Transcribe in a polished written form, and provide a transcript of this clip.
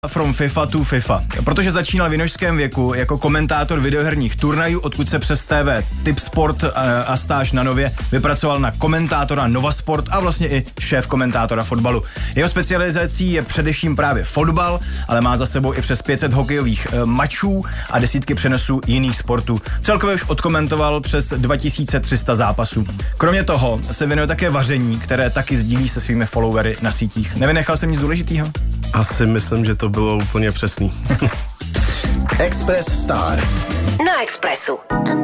From FIFA to FIFA. Protože začínal v jinošském věku jako komentátor videoherních turnajů, odkud se přes TV Tipsport a stáž na Nově vypracoval na komentátora Nova Sport a vlastně i šéf komentátora fotbalu. Jeho specializací je především právě fotbal, ale má za sebou i přes 500 hokejových mačů a desítky přenosů jiných sportů. Celkově už odkomentoval přes 2300 zápasů. Kromě toho se věnuje také vaření, které taky sdílí se svými followery na sítích. Nevynechal jsem nic důležitýho? Asi myslím, že to bylo úplně přesný. Express Star na Expressu.